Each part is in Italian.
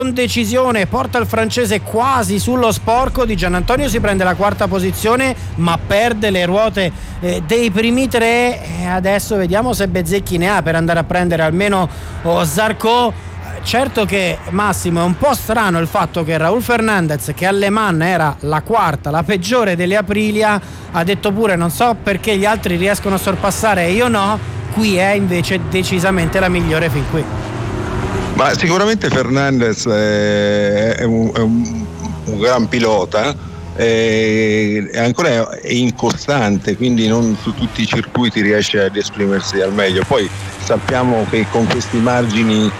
con decisione porta il francese quasi sullo sporco. Di Giannantonio si prende la quarta posizione ma perde le ruote dei primi tre, e adesso vediamo se Bezzecchi ne ha per andare a prendere almeno Zarco. Certo che, Massimo, è un po' strano il fatto che Raúl Fernández, che alle Man era la quarta, la peggiore delle Aprilia, ha detto pure non so perché gli altri riescono a sorpassare e io no, qui è invece decisamente la migliore fin qui. Ma sicuramente Fernandez è un gran pilota, ancora è incostante, quindi non su tutti i circuiti riesce ad esprimersi al meglio. Poi sappiamo che con questi margini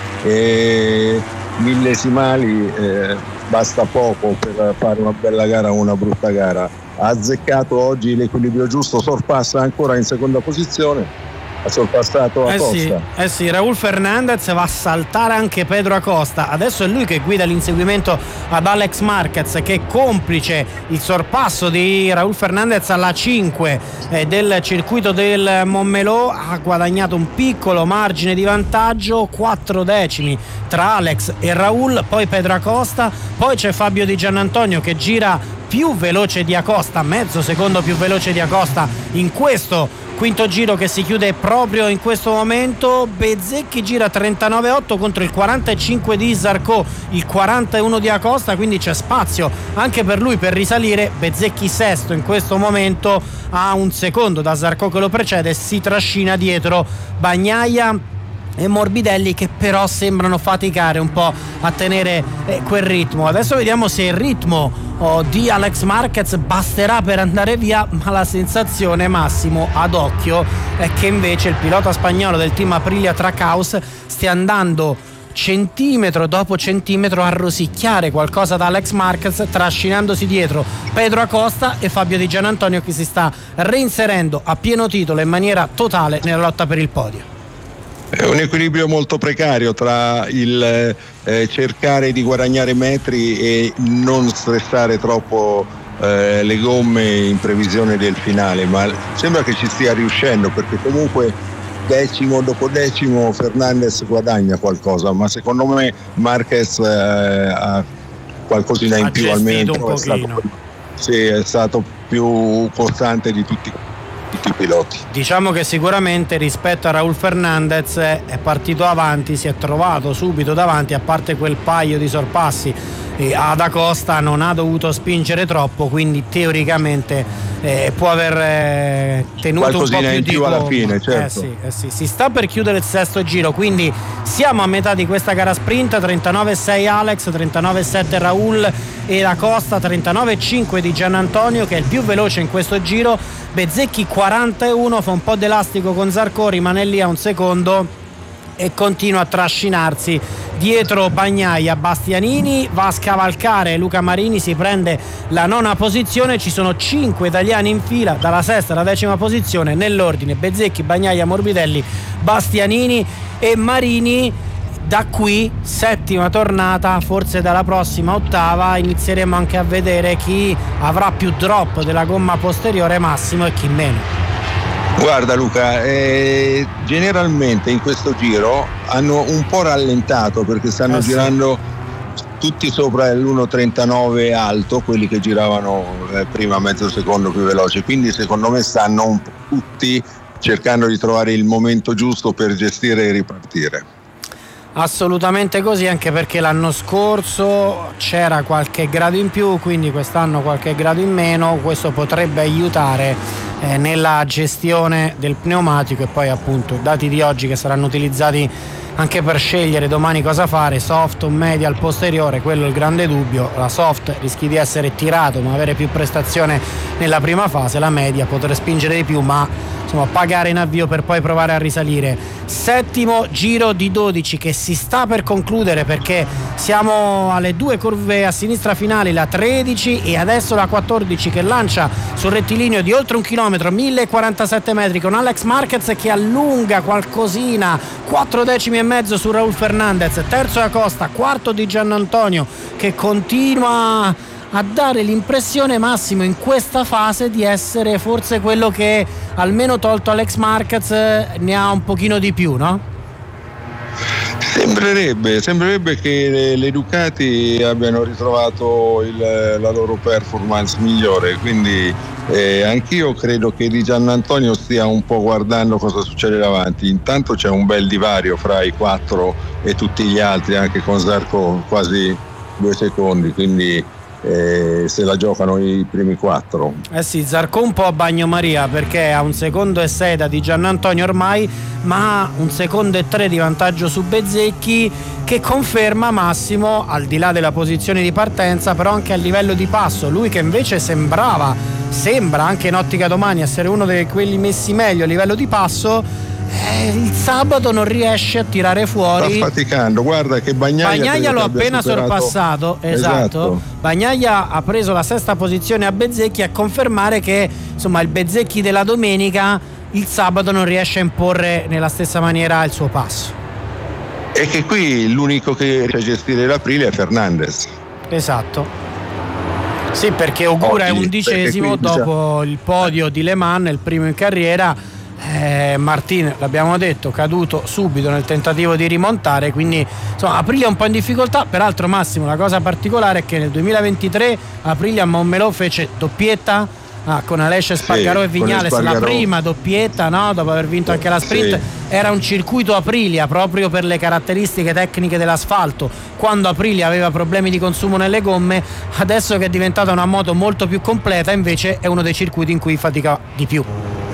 millesimali basta poco per fare una bella gara o una brutta gara. Ha azzeccato oggi l'equilibrio giusto, sorpassa ancora in seconda posizione. Ha sorpassato Acosta. Sì, Raúl Fernández va a saltare anche Pedro Acosta. Adesso è lui che guida l'inseguimento ad Alex Marquez, che è complice il sorpasso di Raúl Fernández alla 5 del circuito del Montmeló. Ha guadagnato un piccolo margine di vantaggio, 4 decimi tra Alex e Raúl, poi Pedro Acosta, poi c'è Fabio Di Giannantonio che gira più veloce di Acosta, mezzo secondo più veloce di Acosta in questo quinto giro che si chiude proprio in questo momento. Bezzecchi gira 39,8 contro il 45 di Zarco, il 41 di Acosta, quindi c'è spazio anche per lui per risalire. Bezzecchi sesto in questo momento, a un secondo da Zarco che lo precede, si trascina dietro Bagnaia e Morbidelli, che però sembrano faticare un po' a tenere quel ritmo. Adesso vediamo se il ritmo di Alex Marquez basterà per andare via, ma la sensazione, Massimo, ad occhio è che invece il pilota spagnolo del team Aprilia Trackhouse stia andando centimetro dopo centimetro a rosicchiare qualcosa da Alex Marquez, trascinandosi dietro Pedro Acosta e Fabio Di Giannantonio, che si sta reinserendo a pieno titolo in maniera totale nella lotta per il podio. È un equilibrio molto precario tra il cercare di guadagnare metri e non stressare troppo le gomme in previsione del finale, ma sembra che ci stia riuscendo, perché comunque decimo dopo decimo Fernandez guadagna qualcosa, ma secondo me Marquez ha qualcosina in più, almeno è stato più costante di tutti i piloti. Diciamo che sicuramente rispetto a Raúl Fernández è partito avanti, si è trovato subito davanti, a parte quel paio di sorpassi ad Acosta non ha dovuto spingere troppo, quindi teoricamente può aver tenuto qualcosina un po' più in di più alla gomma. fine, certo. Sì. Si sta per chiudere il sesto giro, quindi siamo a metà di questa gara sprint. 39,6 Alex, 39,7 Raúl e Acosta 39,5 di Giannantonio, che è il più veloce in questo giro. Bezzecchi 41, fa un po' d'elastico con Zarco, rimane lì a un secondo e continua a trascinarsi dietro Bagnaia. Bastianini va a scavalcare Luca Marini, si prende la nona posizione. Ci sono 5 italiani in fila dalla sesta alla decima posizione nell'ordine: Bezzecchi, Bagnaia, Morbidelli, Bastianini e Marini. Da qui settima tornata, forse dalla prossima ottava inizieremo anche a vedere chi avrà più drop della gomma posteriore, Massimo, e chi meno. Guarda Luca, generalmente in questo giro hanno un po' rallentato, perché stanno girando tutti sopra l'1.39 alto, quelli che giravano prima mezzo secondo più veloce, quindi secondo me stanno un po' tutti cercando di trovare il momento giusto per gestire e ripartire. Assolutamente così, anche perché l'anno scorso c'era qualche grado in più, quindi quest'anno qualche grado in meno. Questo potrebbe aiutare nella gestione del pneumatico, e poi appunto i dati di oggi che saranno utilizzati anche per scegliere domani cosa fare, soft o media al posteriore. Quello è il grande dubbio. La soft rischi di essere tirato ma avere più prestazione nella prima fase, la media poter spingere di più ma insomma pagare in avvio per poi provare a risalire. Settimo giro di 12 che si sta per concludere, perché siamo alle due curve a sinistra finali, la 13 e adesso la 14, che lancia sul rettilineo di oltre 1 chilometro, 1047 metri, con Alex Marquez che allunga qualcosina, 4 decimi e mezzo su Raúl Fernández. Terzo è Acosta, quarto Di Giannantonio, che continua a dare l'impressione, Massimo, in questa fase di essere forse quello che, almeno tolto Alex Marquez, ne ha un pochino di più, no? Sembrerebbe che le Ducati abbiano ritrovato la loro performance migliore, quindi anch'io credo che Di Giannantonio stia un po' guardando cosa succede davanti. Intanto c'è un bel divario fra i 4 e tutti gli altri, anche con Zarco quasi 2 secondi, quindi se la giocano i primi 4. Sì, Zarco un po' a bagnomaria, perché ha 1 secondo e 6 da Di Giannantonio ormai, ma 1 secondo e 3 di vantaggio su Bezzecchi, che conferma Massimo, al di là della posizione di partenza, però anche a livello di passo. Lui che invece sembra anche in ottica domani essere uno di quelli messi meglio a livello di passo, il sabato non riesce a tirare fuori. Sta faticando, guarda che Bagnaia l'ho appena sorpassato. Esatto. Bagnaia ha preso la 6ª posizione a Bezzecchi, a confermare che insomma il Bezzecchi della domenica il sabato non riesce a imporre nella stessa maniera il suo passo. E che qui l'unico che riesce a gestire l'Aprilia è Fernandez. Esatto. Sì, perché Ogura è 11° dopo il podio di Le Mans, il primo in carriera. Martin, l'abbiamo detto, caduto subito nel tentativo di rimontare, quindi insomma Aprilia un po' in difficoltà. Peraltro, Massimo, la cosa particolare è che nel 2023 Aprilia a Montmelò fece doppietta con Aleix Espargaró e Viñales, la prima doppietta, no? Dopo aver vinto anche la sprint. Era un circuito Aprilia proprio per le caratteristiche tecniche dell'asfalto, quando Aprilia aveva problemi di consumo nelle gomme. Adesso che è diventata una moto molto più completa, invece è uno dei circuiti in cui fatica di più.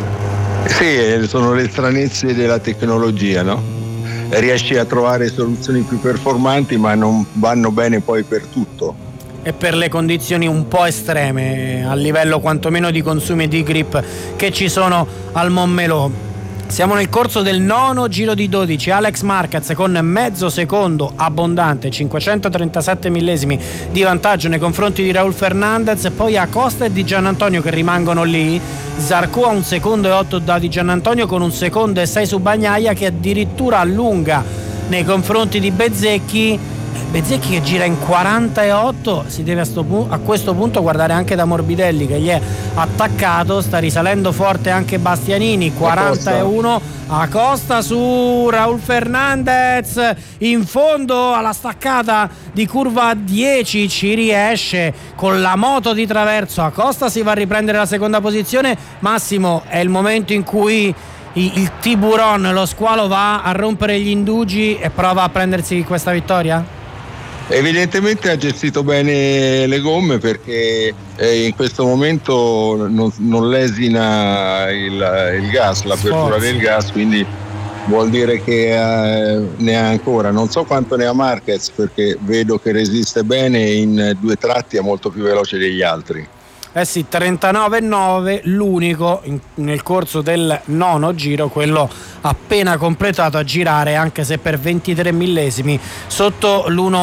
Sì, sono le stranezze della tecnologia, no? Riesci a trovare soluzioni più performanti, ma non vanno bene poi per tutto. E per le condizioni un po' estreme, a livello quantomeno di consumi e di grip, che ci sono al Montmelò. Siamo nel corso del 9° giro di 12. Alex Marquez con mezzo secondo abbondante, 537 millesimi di vantaggio nei confronti di Raúl Fernández. Poi Acosta e Di Giannantonio che rimangono lì. Zarco a 1 secondo e 8 da Di Giannantonio, con 1 secondo e 6 su Bagnaia, che addirittura allunga nei confronti di Bezzecchi che gira in 48. Si deve a questo punto guardare anche da Morbidelli, che gli è attaccato. Sta risalendo forte anche Bastianini, 41. Acosta su Raúl Fernández in fondo alla staccata di curva 10, ci riesce con la moto di traverso. Acosta si va a riprendere la seconda posizione. Massimo, è il momento in cui il tiburon, lo squalo, va a rompere gli indugi e prova a prendersi questa vittoria? Evidentemente ha gestito bene le gomme, perché in questo momento non lesina il gas, l'apertura del gas, quindi vuol dire che ne ha ancora. Non so quanto ne ha Marquez, perché vedo che resiste bene, in 2 tratti è molto più veloce degli altri. Sì, 39,9 l'unico nel corso del 9° giro, quello appena completato, a girare, anche se per 23 millesimi sotto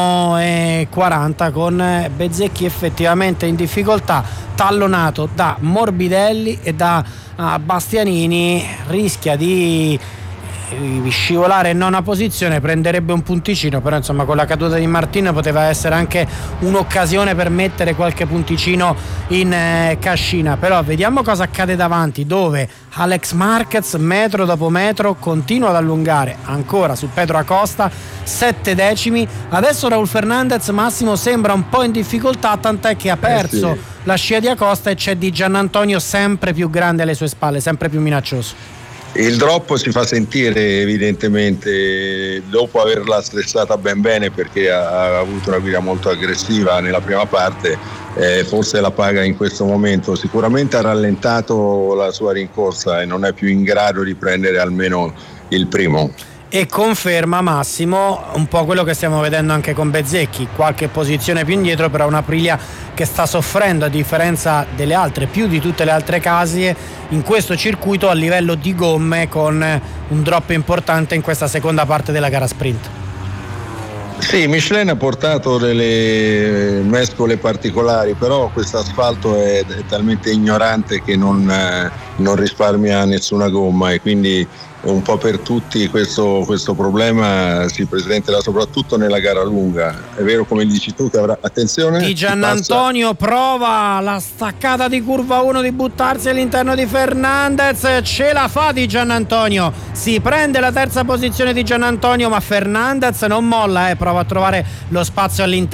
l'1,40, con Bezzecchi effettivamente in difficoltà, tallonato da Morbidelli e da Bastianini. Rischia di scivolare in 9ª posizione, prenderebbe un punticino, però insomma con la caduta di Martin poteva essere anche un'occasione per mettere qualche punticino in cascina. Però vediamo cosa accade davanti, dove Alex Marquez metro dopo metro continua ad allungare ancora su Pedro Acosta, 7 decimi. Adesso Raúl Fernández, Massimo, sembra un po' in difficoltà, tant'è che ha perso la scia di Acosta e c'è Di Giannantonio sempre più grande alle sue spalle, sempre più minaccioso. Il drop si fa sentire evidentemente dopo averla stressata ben bene, perché ha avuto una guida molto aggressiva nella prima parte, forse la paga in questo momento. Sicuramente ha rallentato la sua rincorsa e non è più in grado di prendere almeno il primo. E conferma, Massimo, un po' quello che stiamo vedendo anche con Bezzecchi, qualche posizione più indietro, però un'Aprilia che sta soffrendo, a differenza delle altre, più di tutte le altre case in questo circuito, a livello di gomme, con un drop importante in questa seconda parte della gara sprint. Sì, Michelin ha portato delle mescole particolari, però questo asfalto è talmente ignorante che non risparmia nessuna gomma, e quindi un po' per tutti questo problema si presenterà soprattutto nella gara lunga. È vero, come dici tu, che avrà attenzione. Di Giannantonio prova la staccata di curva 1 di buttarsi all'interno di Fernandez, ce la fa Di Giannantonio, si prende la terza posizione di Giannantonio, ma Fernandez non molla, prova a trovare lo spazio all'interno